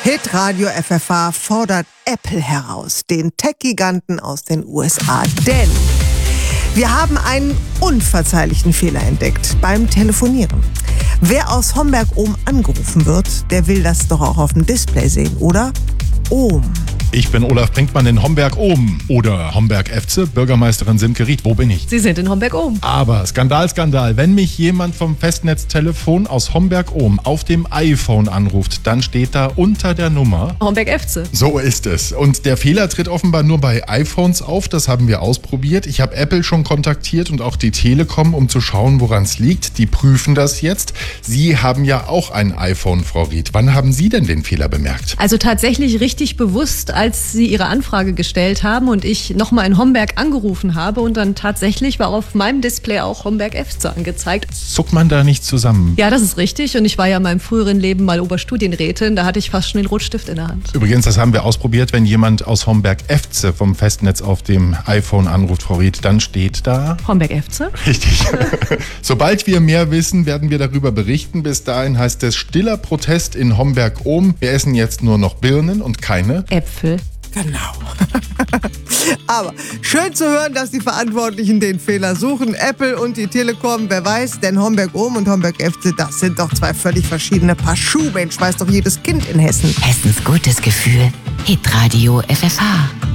Hitradio FFH fordert Apple heraus, den Tech-Giganten aus den USA. Denn wir haben einen unverzeihlichen Fehler entdeckt beim Telefonieren. Wer aus Homberg-Ohm angerufen wird, der will das doch auch auf dem Display sehen, oder? Ohm. Ich bin Olaf Brinkmann in Homberg-Ohm oder Homberg-Efze, Bürgermeisterin Simke Ried. Wo bin ich? Sie sind in Homberg-Ohm. Aber Skandal. Wenn mich jemand vom Festnetztelefon aus Homberg-Ohm auf dem iPhone anruft, dann steht da unter der Nummer Homberg-Efze. So ist es. Und der Fehler tritt offenbar nur bei iPhones auf. Das haben wir ausprobiert. Ich habe Apple schon kontaktiert und auch die Telekom, um zu schauen, woran es liegt. Die prüfen das jetzt. Sie haben ja auch ein iPhone, Frau Ried. Wann haben Sie denn den Fehler bemerkt? Also tatsächlich richtig bewusst, als Sie Ihre Anfrage gestellt haben und ich nochmal in Homberg angerufen habe und dann tatsächlich war auf meinem Display auch Homberg-Efze angezeigt. Zuckt man da nicht zusammen? Ja, das ist richtig und ich war ja in meinem früheren Leben mal Oberstudienrätin, da hatte ich fast schon den Rotstift in der Hand. Übrigens, das haben wir ausprobiert, wenn jemand aus Homberg-Efze vom Festnetz auf dem iPhone anruft, Frau Ried, dann steht da Homberg-Efze? Richtig. Sobald wir mehr wissen, werden wir darüber berichten. Bis dahin heißt es stiller Protest in Homberg-Ohm. Wir essen jetzt nur noch Birnen und keine Äpfel. Genau. Aber schön zu hören, dass die Verantwortlichen den Fehler suchen. Apple und die Telekom, wer weiß, denn Homberg-Ohm und Homberg-Efze, das sind doch zwei völlig verschiedene Paar Schuhe. Mensch, weiß doch jedes Kind in Hessen. Hessens gutes Gefühl. Hitradio FFH.